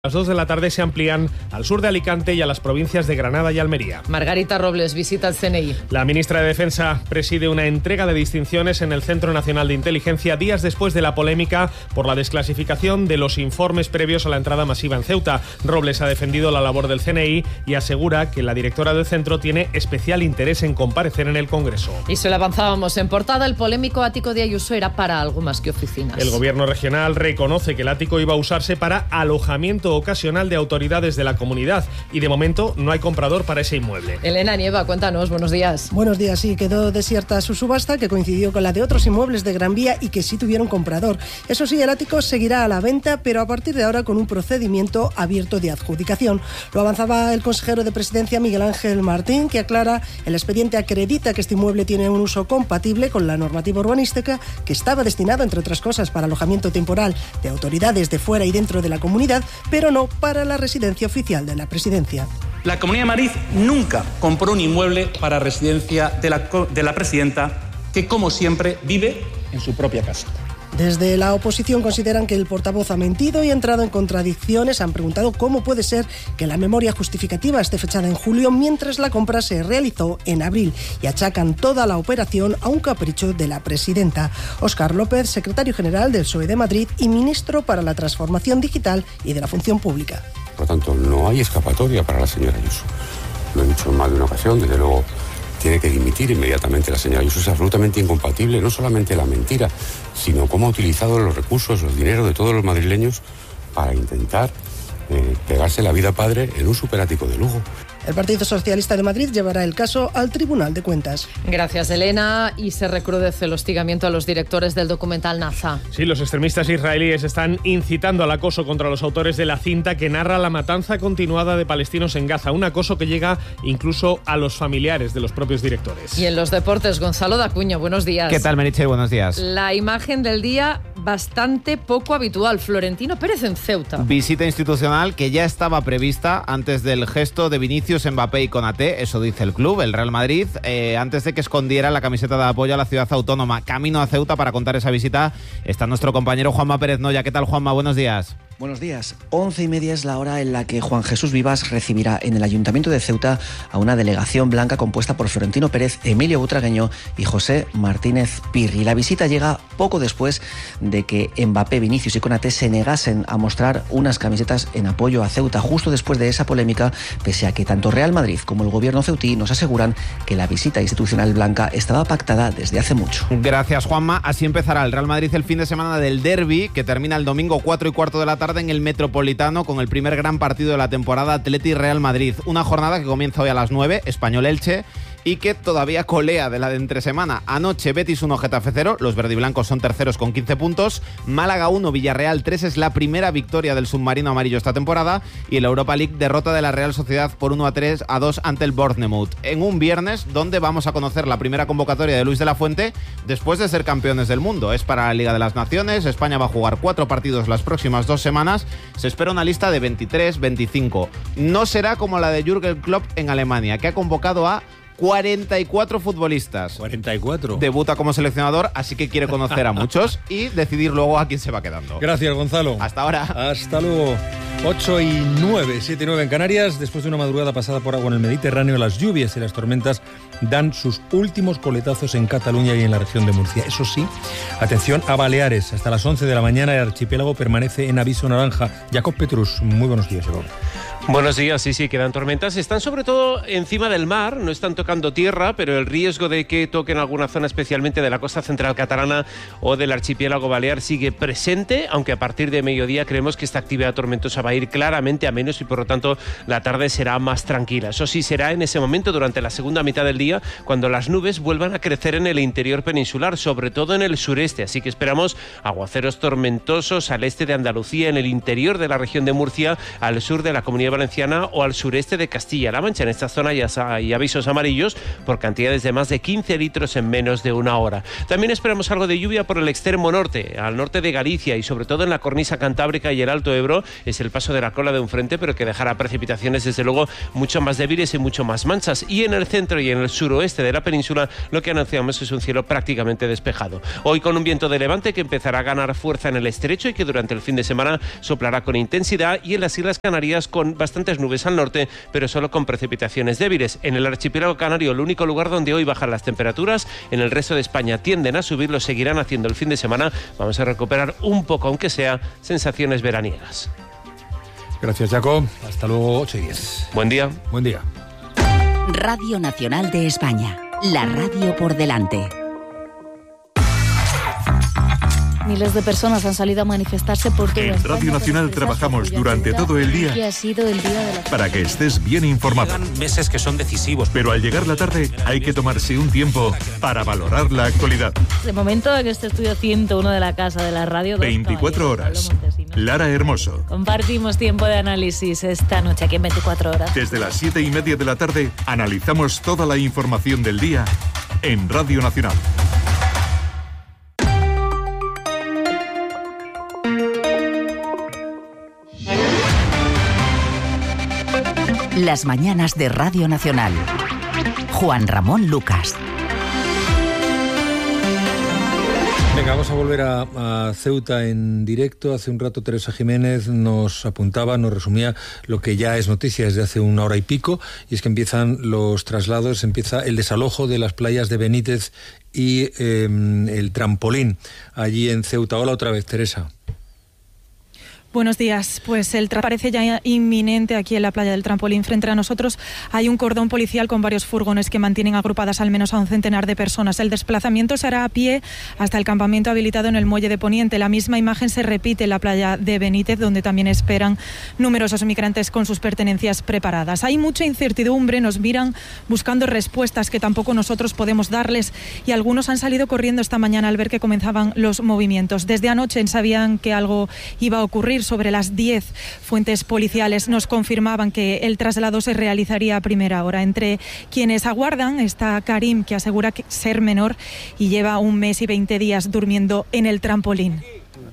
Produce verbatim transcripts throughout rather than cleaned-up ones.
A las dos de la tarde se amplían al sur de Alicante y a las provincias de Granada y Almería. Margarita Robles visita el C N I. La ministra de Defensa preside una entrega de distinciones en el Centro Nacional de Inteligencia días después de la polémica por la desclasificación de los informes previos a la entrada masiva en Ceuta. Robles ha defendido la labor del C N I y asegura que la directora del centro tiene especial interés en comparecer en el Congreso. Y se lo avanzábamos en portada, el polémico ático de Ayuso era para algo más que oficinas. El gobierno regional reconoce que el ático iba a usarse para alojamiento ocasional de autoridades de la comunidad y de momento no hay comprador para ese inmueble. Elena Nieva, cuéntanos, buenos días. Buenos días, sí, quedó desierta su subasta que coincidió con la de otros inmuebles de Gran Vía y que sí tuvieron comprador. Eso sí, el ático seguirá a la venta, pero a partir de ahora con un procedimiento abierto de adjudicación. Lo avanzaba el consejero de Presidencia Miguel Ángel Martín, que aclara, el expediente acredita que este inmueble tiene un uso compatible con la normativa urbanística, que estaba destinado, entre otras cosas, para alojamiento temporal de autoridades de fuera y dentro de la comunidad, pero no para la residencia oficial de la Presidencia. La Comunidad de Madrid nunca compró un inmueble para residencia de la, de la Presidenta, que como siempre vive en su propia casa. Desde la oposición consideran que el portavoz ha mentido y ha entrado en contradicciones. Han preguntado cómo puede ser que la memoria justificativa esté fechada en julio mientras la compra se realizó en abril y achacan toda la operación a un capricho de la presidenta. Óscar López, secretario general del P S O E de Madrid y ministro para la Transformación Digital y de la Función Pública. Por lo tanto, no hay escapatoria para la señora Ayuso. Lo he dicho en más de una ocasión, desde luego tiene que dimitir inmediatamente la señora Ayuso. Es absolutamente incompatible, no solamente la mentira, sino cómo ha utilizado los recursos, los dineros de todos los madrileños para intentar eh, pegarse la vida padre en un superático de lujo. El Partido Socialista de Madrid llevará el caso al Tribunal de Cuentas. Gracias, Elena. Y se recrudece el hostigamiento a los directores del documental Naza. Sí, los extremistas israelíes están incitando al acoso contra los autores de la cinta que narra la matanza continuada de palestinos en Gaza. Un acoso que llega incluso a los familiares de los propios directores. Y en los deportes, Gonzalo Dacuña, buenos días. ¿Qué tal, Meritxell? Buenos días. La imagen del día bastante poco habitual. Florentino Pérez en Ceuta. Visita institucional que ya estaba prevista antes del gesto de Vinicius, Mbappé y Konaté, eso dice el club, el Real Madrid, eh, antes de que escondiera la camiseta de apoyo a la ciudad autónoma. Camino a Ceuta para contar esa visita está nuestro compañero Juanma Pérez Noya. ¿Qué tal, Juanma? Buenos días. Buenos días. Once y media es la hora en la que Juan Jesús Vivas recibirá en el Ayuntamiento de Ceuta a una delegación blanca compuesta por Florentino Pérez, Emilio Butragueño y José Martínez Pirri. La visita llega poco después de que Mbappé, Vinicius y Konaté se negasen a mostrar unas camisetas en apoyo a Ceuta, justo después de esa polémica, pese a que tanto Real Madrid como el gobierno ceutí nos aseguran que la visita institucional blanca estaba pactada desde hace mucho. Gracias, Juanma. Así empezará el Real Madrid el fin de semana del derbi, que termina el domingo cuatro y cuarto de la tarde en el Metropolitano con el primer gran partido de la temporada, Atleti Real Madrid. Una jornada que comienza hoy a las nueve, Español-Elche, y que todavía colea de la de entre semana. Anoche Betis uno, Getafe cero, los verdiblancos son terceros con quince puntos, Málaga uno, Villarreal tres, es la primera victoria del submarino amarillo esta temporada, y el Europa League derrota de la Real Sociedad por uno a tres a dos ante el Bournemouth. En un viernes donde vamos a conocer la primera convocatoria de Luis de la Fuente después de ser campeones del mundo. Es para la Liga de las Naciones, España va a jugar cuatro partidos las próximas dos semanas, se espera una lista de veintitrés, veinticinco. No será como la de Jürgen Klopp en Alemania, que ha convocado a cuarenta y cuatro futbolistas. cuarenta y cuatro. Debuta como seleccionador, así que quiere conocer a muchos y decidir luego a quién se va quedando. Gracias, Gonzalo. Hasta ahora. Hasta luego. ocho y nueve, siete y nueve en Canarias. Después de una madrugada pasada por agua en el Mediterráneo, las lluvias y las tormentas dan sus últimos coletazos en Cataluña y en la región de Murcia. Eso sí, atención a Baleares. Hasta las once de la mañana el archipiélago permanece en aviso naranja. Jacob Petrus, muy buenos días, Jacob. Buenos días, sí, sí, quedan tormentas. Están sobre todo encima del mar, no están tocando tierra, pero el riesgo de que toquen alguna zona, especialmente de la costa central catalana o del archipiélago balear, sigue presente, aunque a partir de mediodía creemos que esta actividad tormentosa va a ir claramente a menos y por lo tanto la tarde será más tranquila. Eso sí, será en ese momento, durante la segunda mitad del día, cuando las nubes vuelvan a crecer en el interior peninsular, sobre todo en el sureste, así que esperamos aguaceros tormentosos al este de Andalucía, en el interior de la región de Murcia, al sur de la Comunidad Valenciana o al sureste de Castilla-La Mancha. En esta zona ya hay avisos amarillos por cantidades de más de quince litros en menos de una hora. También esperamos algo de lluvia por el extremo norte, al norte de Galicia y sobre todo en la cornisa cantábrica y el Alto Ebro. Es el paso paso de la cola de un frente, pero que dejará precipitaciones desde luego mucho más débiles y mucho más manchas. Y en el centro y en el suroeste de la península lo que anunciamos es un cielo prácticamente despejado. Hoy con un viento de levante que empezará a ganar fuerza en el estrecho y que durante el fin de semana soplará con intensidad, y en las Islas Canarias con bastantes nubes al norte, pero solo con precipitaciones débiles. En el archipiélago canario, el único lugar donde hoy bajan las temperaturas, en el resto de España tienden a subir, lo seguirán haciendo el fin de semana. Vamos a recuperar un poco, aunque sea, sensaciones veraniegas. Gracias, Jacob. Hasta luego, ocho y diez. Buen día. Buen día. Radio Nacional de España. La radio por delante. Miles de personas han salido a manifestarse por todo En Radio Nacional trabajamos durante todo el día que ha sido el día de la... para que estés bien informado. Llegan meses que son decisivos. Pero al llegar la tarde hay que tomarse un tiempo para valorar la actualidad. De momento en este estudio ciento uno de la Casa de la Radio. veinticuatro horas. Lara Hermoso. Compartimos tiempo de análisis esta noche aquí en veinticuatro horas. Desde las siete y media de la tarde analizamos toda la información del día en Radio Nacional. Las mañanas de Radio Nacional. Juan Ramón Lucas. Venga, vamos a volver a, a Ceuta en directo. Hace un rato Teresa Jiménez nos apuntaba, nos resumía lo que ya es noticia desde hace una hora y pico, y es que empiezan los traslados, empieza el desalojo de las playas de Benítez y eh, el trampolín allí en Ceuta. Hola otra vez, Teresa. Buenos días. Pues el traslado parece ya inminente aquí en la playa del Trampolín. Frente a nosotros hay un cordón policial con varios furgones que mantienen agrupadas al menos a un centenar de personas. El desplazamiento se hará a pie hasta el campamento habilitado en el Muelle de Poniente. La misma imagen se repite en la playa de Benítez, donde también esperan numerosos migrantes con sus pertenencias preparadas. Hay mucha incertidumbre, nos miran buscando respuestas que tampoco nosotros podemos darles, y algunos han salido corriendo esta mañana al ver que comenzaban los movimientos. Desde anoche sabían que algo iba a ocurrir. Sobre las diez, fuentes policiales nos confirmaban que el traslado se realizaría a primera hora. Entre quienes aguardan está Karim, que asegura que ser menor y lleva un mes y veinte días durmiendo en el trampolín.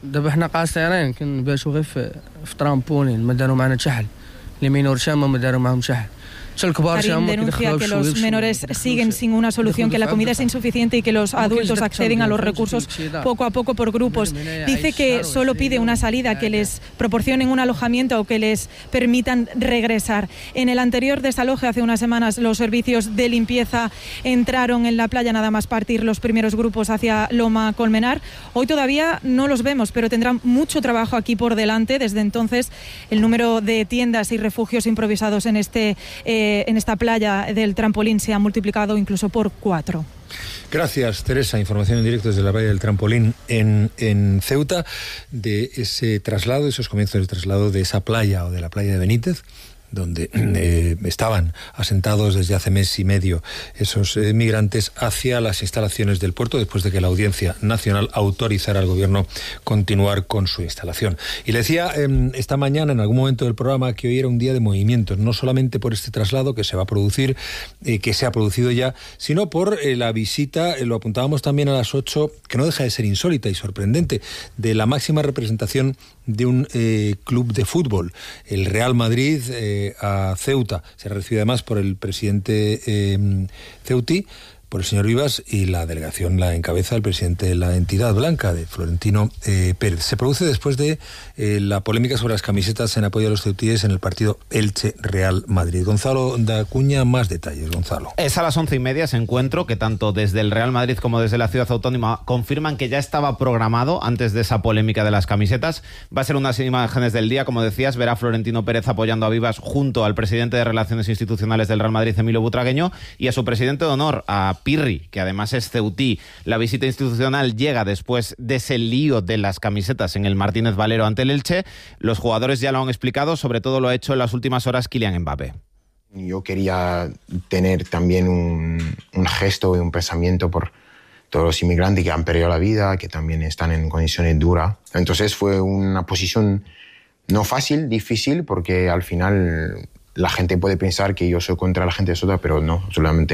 Karim denuncia que los menores siguen sin una solución, que la comida es insuficiente y que los adultos acceden a los recursos poco a poco por grupos. Dice que solo pide una salida, que les proporcionen un alojamiento o que les permitan regresar. En el anterior desalojo, hace unas semanas, los servicios de limpieza entraron en la playa nada más partir los primeros grupos hacia Loma Colmenar. Hoy todavía no los vemos, pero tendrán mucho trabajo aquí por delante. Desde entonces, el número de tiendas y refugios improvisados en este eh, en esta playa del Trampolín se ha multiplicado incluso por cuatro. Gracias, Teresa. Información en directo desde la playa del Trampolín en, en Ceuta, de ese traslado, esos comienzos del traslado de esa playa o de la playa de Benítez, donde eh, estaban asentados desde hace mes y medio esos eh, migrantes, hacia las instalaciones del puerto, después de que la Audiencia Nacional autorizara al gobierno continuar con su instalación. Y le decía eh, esta mañana en algún momento del programa que hoy era un día de movimientos, no solamente por este traslado que se va a producir, eh, que se ha producido ya, sino por eh, la visita, eh, lo apuntábamos también a las ocho, que no deja de ser insólita y sorprendente, de la máxima representación de un eh, club de fútbol, el Real Madrid, eh, a Ceuta. Se recibe además por el presidente eh, ceutí, por el señor Vivas, y la delegación la encabeza el presidente de la entidad blanca, de Florentino eh, Pérez. Se produce después de eh, la polémica sobre las camisetas en apoyo a los ceutíes en el partido Elche-Real Madrid. Gonzalo Dacuña, más detalles, Gonzalo. Es a las once y media ese encuentro, que tanto desde el Real Madrid como desde la ciudad autónoma confirman que ya estaba programado antes de esa polémica de las camisetas. Va a ser unas imágenes del día, como decías, verá a Florentino Pérez apoyando a Vivas junto al presidente de Relaciones Institucionales del Real Madrid, Emilio Butragueño, y a su presidente de honor, a Pirri, que además es ceutí. La visita institucional llega después de ese lío de las camisetas en el Martínez Valero ante el Elche. Los jugadores ya lo han explicado, sobre todo lo ha hecho en las últimas horas Kylian Mbappé. Yo quería tener también un, un gesto y un pensamiento por todos los inmigrantes que han perdido la vida, que también están en condiciones duras. Entonces fue una posición no fácil, difícil, porque al final la gente puede pensar que yo soy contra la gente de Ceuta, pero no, absolutamente no.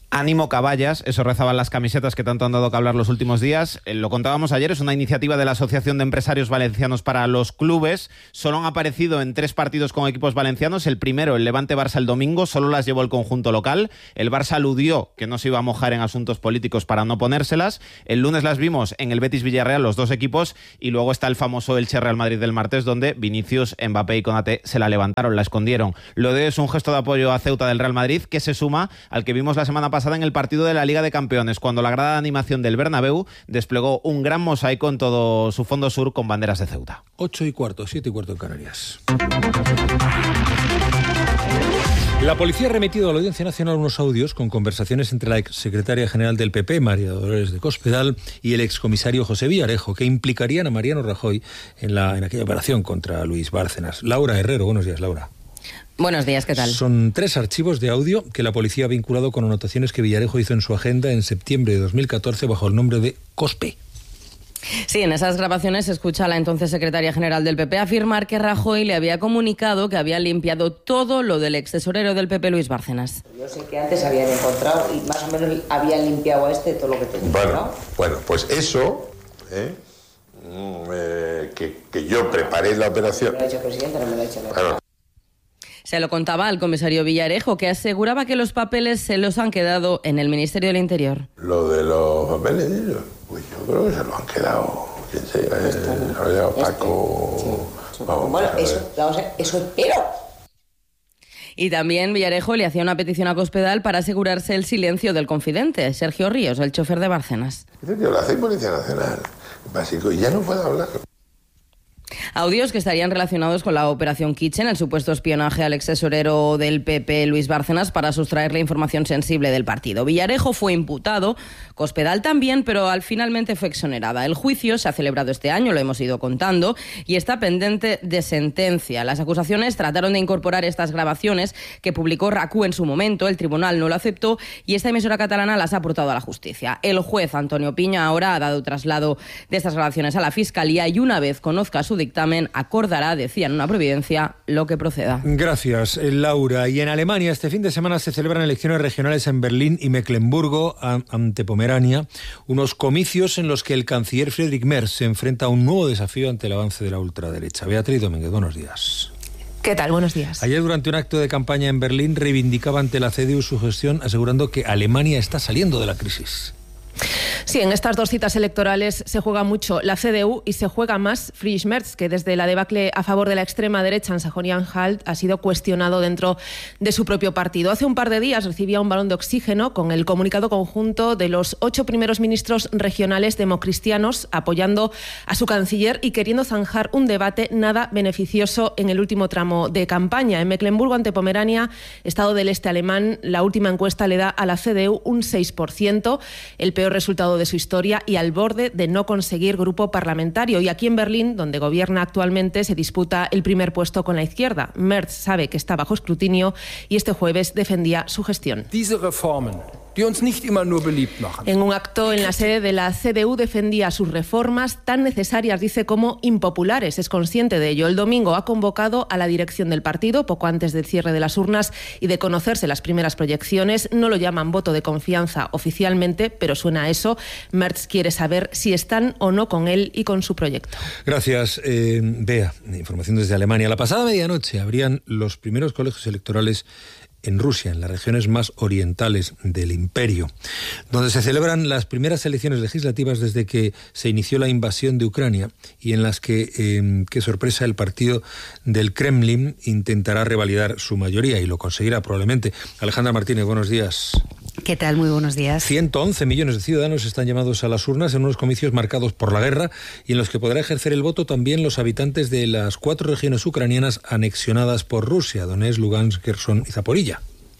Ánimo caballas, eso rezaban las camisetas que tanto han dado que hablar los últimos días. Eh, lo contábamos ayer, es una iniciativa de la Asociación de Empresarios Valencianos para los Clubes. Solo han aparecido en tres partidos con equipos valencianos. El primero, el Levante-Barça el domingo, solo las llevó el conjunto local. El Barça aludió que no se iba a mojar en asuntos políticos para no ponérselas. El lunes las vimos en el Betis-Villarreal, los dos equipos. Y luego está el famoso Elche-Real Madrid del martes, donde Vinicius, Mbappé y Konaté se la levantaron, la escondieron. Lo de hoy es un gesto de apoyo a Ceuta del Real Madrid, que se suma al que vimos la semana pasada en el partido de la Liga de Campeones, cuando la grada de animación del Bernabéu desplegó un gran mosaico en todo su fondo sur con banderas de Ceuta. Ocho y cuarto, siete y cuarto en Canarias. La policía ha remitido a la Audiencia Nacional unos audios con conversaciones entre la exsecretaria general del P P, María Dolores de Cospedal, y el excomisario José Villarejo, que implicarían a Mariano Rajoy en, la, en aquella operación contra Luis Bárcenas. Laura Herrero, buenos días, Laura. Buenos días, ¿qué tal? Son tres archivos de audio que la policía ha vinculado con anotaciones que Villarejo hizo en su agenda en septiembre de dos mil catorce bajo el nombre de Cospe. Sí, en esas grabaciones se escucha a la entonces secretaria general del P P afirmar que Rajoy le había comunicado que había limpiado todo lo del ex tesorero del P P, Luis Bárcenas. Yo sé que antes habían encontrado y más o menos habían limpiado a este todo lo que tenía, bueno, ¿no? Bueno, pues eso, ¿eh? Eh, que, que yo preparé la operación... Me lo ha dicho el presidente, no me lo ha dicho el Claro. Se lo contaba al comisario Villarejo, que aseguraba que los papeles se los han quedado en el Ministerio del Interior. Lo de los papeles, pues yo creo que se lo han quedado. ¿Quién se eh, Paco? Sí, sí. Vamos, bueno, a ver. eso, vamos a ver, eso espero. Y también Villarejo le hacía una petición a Cospedal para asegurarse el silencio del confidente, Sergio Ríos, el chofer de Bárcenas. Dice, tío, lo hace Policía Nacional, básico, y ya no puedo hablar. Audios que estarían relacionados con la Operación Kitchen, el supuesto espionaje al ex tesorero del P P, Luis Bárcenas, para sustraerle información sensible del partido. Villarejo fue imputado, Cospedal también, pero al finalmente fue exonerada. El juicio se ha celebrado este año, lo hemos ido contando, y está pendiente de sentencia. Las acusaciones trataron de incorporar estas grabaciones que publicó R A C U en su momento, el tribunal no lo aceptó y esta emisora catalana las ha aportado a la justicia. El juez Antonio Piña ahora ha dado traslado de estas grabaciones a la Fiscalía y una vez conozca su dictamen acordará, decía en una providencia, lo que proceda. Gracias, Laura. Y en Alemania este fin de semana se celebran elecciones regionales en Berlín y Mecklemburgo ante Pomerania, unos comicios en los que el canciller Friedrich Merz se enfrenta a un nuevo desafío ante el avance de la ultraderecha. Beatriz Domínguez, buenos días. ¿Qué tal? Buenos días. Ayer, durante un acto de campaña en Berlín, reivindicaba ante la C D U su gestión, asegurando que Alemania está saliendo de la crisis. Sí, en estas dos citas electorales se juega mucho la C D U y se juega más Friedrich Merz, que desde la debacle a favor de la extrema derecha en Sajonia-Anhalt ha sido cuestionado dentro de su propio partido. Hace un par de días recibía un balón de oxígeno con el comunicado conjunto de los ocho primeros ministros regionales democristianos apoyando a su canciller y queriendo zanjar un debate nada beneficioso en el último tramo de campaña. En Mecklemburgo ante Pomerania, estado del este alemán, la última encuesta le da a la C D U un seis por ciento, el peor resultado de su historia y al borde de no conseguir grupo parlamentario. Y aquí en Berlín, donde gobierna actualmente, se disputa el primer puesto con la izquierda. Merz sabe que está bajo escrutinio y este jueves defendía su gestión. Diese Reformen, die uns nicht immer nur beliebt machen. En un acto en la sede de la C D U defendía sus reformas tan necesarias, dice, como impopulares. Es consciente de ello. El domingo ha convocado a la dirección del partido poco antes del cierre de las urnas y de conocerse las primeras proyecciones. No lo llaman voto de confianza oficialmente, pero suena a eso. Merz quiere saber si están o no con él y con su proyecto. Gracias, eh, Bea. Información desde Alemania. La pasada medianoche abrían los primeros colegios electorales en Rusia, en las regiones más orientales del imperio, donde se celebran las primeras elecciones legislativas desde que se inició la invasión de Ucrania y en las que, eh, qué sorpresa, el partido del Kremlin intentará revalidar su mayoría y lo conseguirá probablemente. Alejandra Martínez, buenos días. ¿Qué tal? Muy buenos días. ciento once millones de ciudadanos están llamados a las urnas en unos comicios marcados por la guerra y en los que podrá ejercer el voto también los habitantes de las cuatro regiones ucranianas anexionadas por Rusia, Donetsk, Lugansk, Kherson y Zaporilla.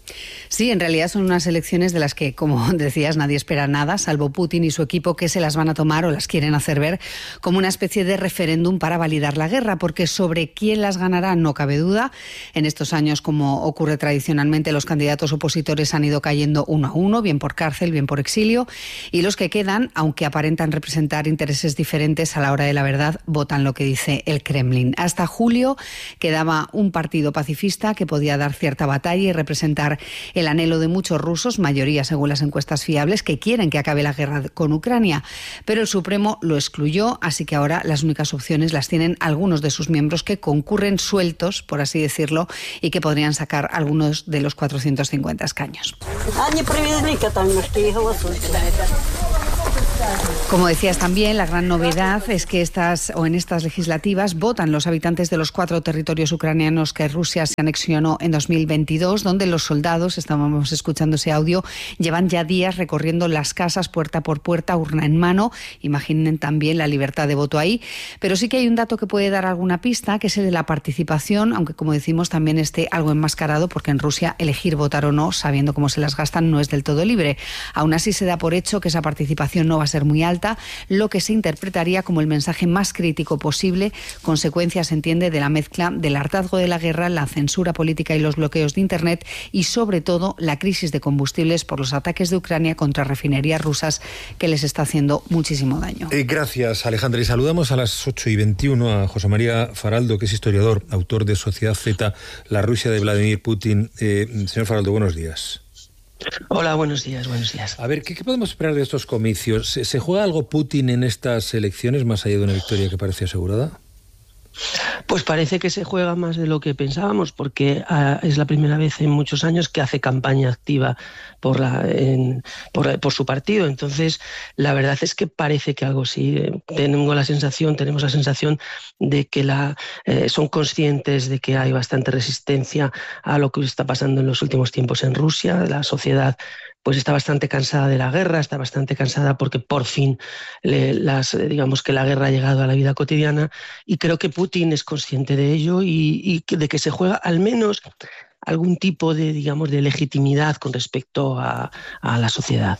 Sí, en realidad son unas elecciones de las que, como decías, nadie espera nada, salvo Putin y su equipo, que se las van a tomar o las quieren hacer ver como una especie de referéndum para validar la guerra, porque sobre quién las ganará no cabe duda. En estos años, como ocurre tradicionalmente, los candidatos opositores han ido cayendo uno a uno, bien por cárcel, bien por exilio, y los que quedan, aunque aparentan representar intereses diferentes, a la hora de la verdad votan lo que dice el Kremlin. Hasta julio quedaba un partido pacifista que podía dar cierta batalla y representar el anhelo de muchos rusos, mayoría según las encuestas fiables, que quieren que acabe la guerra con Ucrania. Pero el Supremo lo excluyó, así que ahora las únicas opciones las tienen algunos de sus miembros que concurren sueltos, por así decirlo, y que podrían sacar algunos de los cuatrocientos cincuenta escaños. Como decías también, la gran novedad es que estas o en estas legislativas votan los habitantes de los cuatro territorios ucranianos que Rusia se anexionó en dos mil veintidós, donde los soldados, estábamos escuchando ese audio, llevan ya días recorriendo las casas puerta por puerta, urna en mano. Imaginen también la libertad de voto ahí. Pero sí que hay un dato que puede dar alguna pista, que es el de la participación, aunque como decimos también esté algo enmascarado, porque en Rusia elegir votar o no, sabiendo cómo se las gastan, no es del todo libre. Aún así se da por hecho que esa participación no va a ser muy alta, lo que se interpretaría como el mensaje más crítico posible, consecuencia, se entiende, de la mezcla del hartazgo de la guerra, la censura política y los bloqueos de Internet y, sobre todo, la crisis de combustibles por los ataques de Ucrania contra refinerías rusas que les está haciendo muchísimo daño. Eh, gracias, Alejandra. Y saludamos a las ocho y veintiuno a José María Faraldo, que es historiador, autor de Sociedad Z, la Rusia de Vladimir Putin. Eh, señor Faraldo, buenos días. Hola, buenos días, buenos días. A ver, ¿qué, qué podemos esperar de estos comicios? ¿Se, ¿Se juega algo Putin en estas elecciones, más allá de una victoria que parece asegurada? Pues parece que se juega más de lo que pensábamos, porque uh, es la primera vez en muchos años que hace campaña activa por, la, en, por, por su partido. Entonces, la verdad es que parece que algo sí. Eh, tenemos la sensación, tenemos la sensación de que la, eh, son conscientes de que hay bastante resistencia a lo que está pasando en los últimos tiempos en Rusia. La sociedad pues está bastante cansada de la guerra, está bastante cansada porque por fin le, las, digamos que la guerra ha llegado a la vida cotidiana, y creo que Putin es consciente de ello y, y de que se juega al menos algún tipo de, digamos, de legitimidad con respecto a, a la sociedad.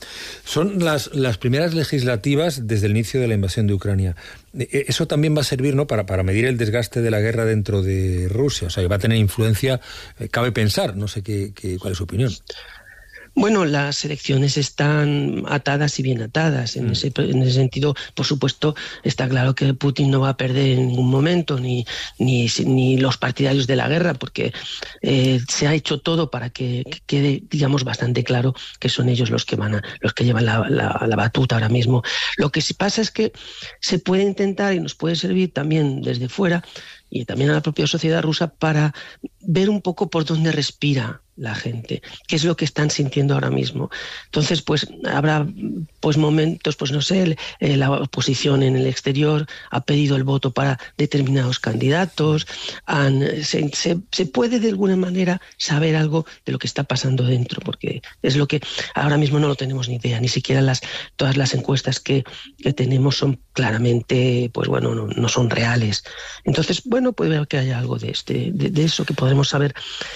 Son las, las primeras legislativas desde el inicio de la invasión de Ucrania. Eso también va a servir, ¿no?, para, para medir el desgaste de la guerra dentro de Rusia. O sea, que va a tener influencia, eh, cabe pensar. No sé qué, qué, cuál es su opinión. Bueno, las elecciones están atadas y bien atadas. En, mm. ese, en ese sentido, por supuesto, está claro que Putin no va a perder en ningún momento, ni, ni, ni los partidarios de la guerra, porque eh, se ha hecho todo para que, que quede, digamos, bastante claro que son ellos los que van a, los que llevan la, la, la batuta ahora mismo. Lo que sí pasa es que se puede intentar, y nos puede servir también desde fuera, y también a la propia sociedad rusa, para ver un poco por dónde respira la gente, qué es lo que están sintiendo ahora mismo. Entonces, pues habrá pues momentos, pues no sé, eh, la oposición en el exterior ha pedido el voto para determinados candidatos, han, se, se, se puede de alguna manera saber algo de lo que está pasando dentro, porque es lo que ahora mismo no lo tenemos ni idea, ni siquiera las todas las encuestas que, que tenemos son claramente, pues bueno, no, no son reales. Entonces, bueno, puede ver que haya algo de, este, de, de eso, que podremos saber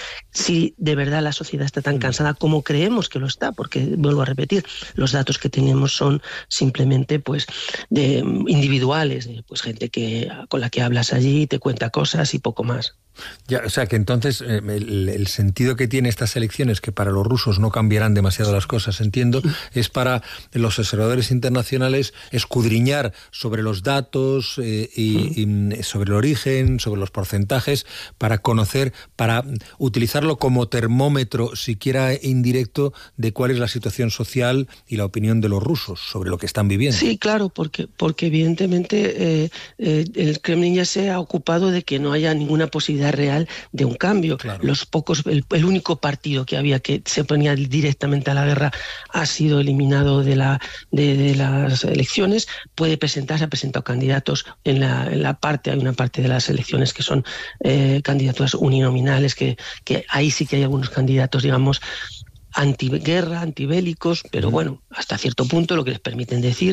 si de verdad la sociedad está tan cansada como creemos que lo está, porque, vuelvo a repetir, los datos que tenemos son simplemente pues de individuales, de pues gente que con la que hablas allí, te cuenta cosas y poco más. Ya, o sea que entonces eh, el, el sentido que tiene estas elecciones, que para los rusos no cambiarán demasiado las cosas, entiendo, es para los observadores internacionales escudriñar sobre los datos eh, y, y sobre el origen, sobre los porcentajes, para conocer, para utilizarlo como termómetro, siquiera indirecto, de cuál es la situación social y la opinión de los rusos sobre lo que están viviendo. Sí, claro, porque, porque evidentemente eh, eh, el Kremlin ya se ha ocupado de que no haya ninguna posibilidad real de un cambio. Claro. Los pocos, el, el único partido que había que se oponía directamente a la guerra ha sido eliminado de, la, de, de las elecciones. Puede presentarse, ha presentado candidatos en la, en la parte, hay una parte de las elecciones que son eh, candidaturas uninominales, que, que ahí sí que hay algunos candidatos, digamos, antiguerra, antibélicos, pero bueno, hasta cierto punto lo que les permiten decir,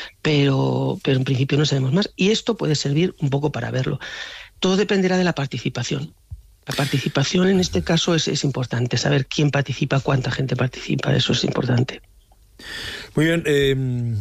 pero, pero en principio no sabemos más. Y esto puede servir un poco para verlo. Todo dependerá de la participación. La participación en este caso es, es importante, saber quién participa, cuánta gente participa, eso es importante. Muy bien, eh,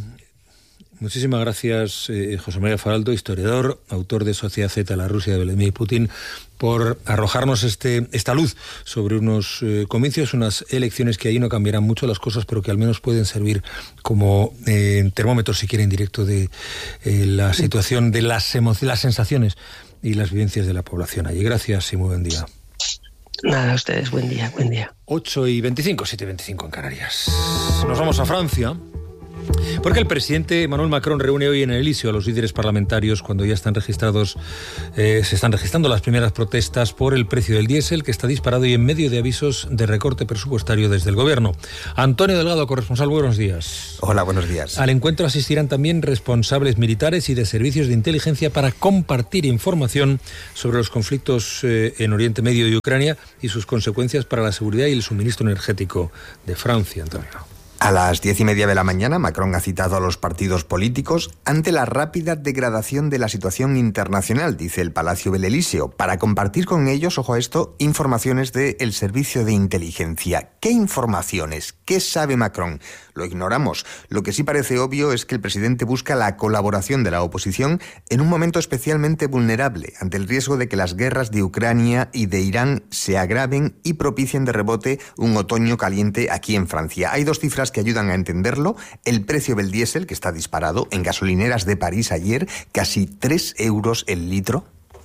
muchísimas gracias, eh, José María Faraldo, historiador, autor de Sociedad Z, la Rusia de Vladimir Putin, por arrojarnos este, esta luz sobre unos eh, comicios, unas elecciones que ahí no cambiarán mucho las cosas, pero que al menos pueden servir como eh, termómetro, si quiere, indirecto de eh, la situación, de las emociones, las sensaciones y las vivencias de la población allí. Gracias y muy buen día. Nada, a ustedes, buen día, buen día. ocho y veinticinco, siete y veinticinco en Canarias. Nos vamos a Francia, porque el presidente Emmanuel Macron reúne hoy en el Elíseo a los líderes parlamentarios cuando ya están registrados, eh, se están registrando las primeras protestas por el precio del diésel, que está disparado y en medio de avisos de recorte presupuestario desde el gobierno. Antonio Delgado, corresponsal, buenos días. Hola, buenos días. Al encuentro asistirán también responsables militares y de servicios de inteligencia para compartir información sobre los conflictos eh, en Oriente Medio y Ucrania y sus consecuencias para la seguridad y el suministro energético de Francia, Antonio. A las diez y media de la mañana, Macron ha citado a los partidos políticos ante la rápida degradación de la situación internacional, dice el Palacio del Elíseo, para compartir con ellos, ojo a esto, informaciones del servicio de inteligencia. ¿Qué informaciones? ¿Qué sabe Macron? Lo ignoramos. Lo que sí parece obvio es que el presidente busca la colaboración de la oposición en un momento especialmente vulnerable, ante el riesgo de que las guerras de Ucrania y de Irán se agraven y propicien de rebote un otoño caliente aquí en Francia. Hay dos cifras que ayudan a entenderlo. El precio del diésel, que está disparado en gasolineras de París ayer, casi tres euros el litro.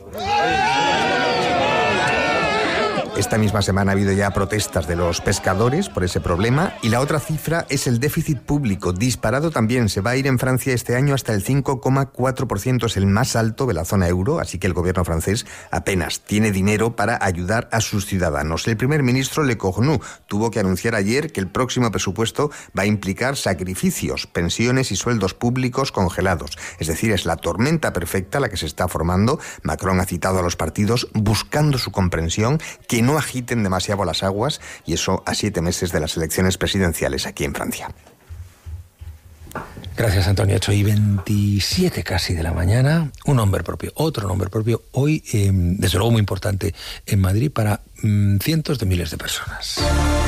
Esta misma semana ha habido ya protestas de los pescadores por ese problema, y la otra cifra es el déficit público, disparado también. Se va a ir en Francia este año hasta el cinco coma cuatro por ciento, es el más alto de la zona euro, así que el gobierno francés apenas tiene dinero para ayudar a sus ciudadanos. El primer ministro Le Cornu tuvo que anunciar ayer que el próximo presupuesto va a implicar sacrificios, pensiones y sueldos públicos congelados. Es decir, es la tormenta perfecta la que se está formando. Macron ha citado a los partidos buscando su comprensión, que no agiten demasiado las aguas, y eso a siete meses de las elecciones presidenciales aquí en Francia. Gracias, Antonio. ocho y veintisiete casi de la mañana. Un nombre propio, otro nombre propio, hoy, eh, desde luego muy importante, en Madrid para mm, cientos de miles de personas.